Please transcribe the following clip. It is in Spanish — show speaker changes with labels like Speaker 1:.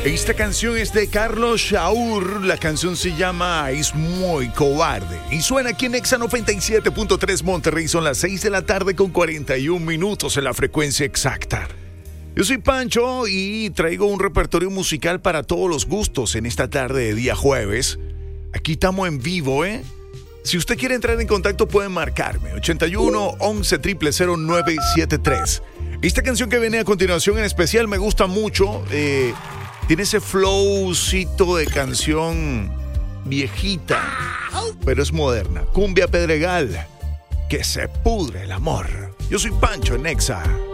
Speaker 1: Esta canción es de Carlos Shaur. La canción se llama Es Muy Cobarde y suena aquí en Exa 97.3 Monterrey. Son las 6 de la tarde con 41 minutos en la frecuencia exacta. Yo soy Pancho y traigo un repertorio musical para todos los gustos en esta tarde de día jueves. Aquí estamos en vivo, ¿eh? Si usted quiere entrar en contacto puede marcarme 81 11 000 973. Esta canción que viene a continuación en especial me gusta mucho. Tiene ese flowcito de canción viejita, pero es moderna. Cumbia Pedregal, que se pudre el amor. Yo soy Pancho en Exa.